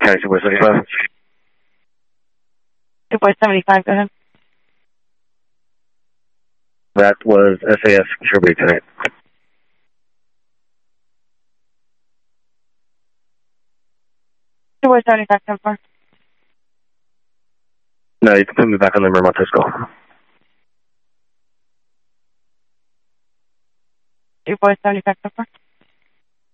County 275. 275, go ahead. That was SAS Sherbrooke tonight. Two 75, 10-4. No, you can put me back on the Mermontes call. 275, 10-4.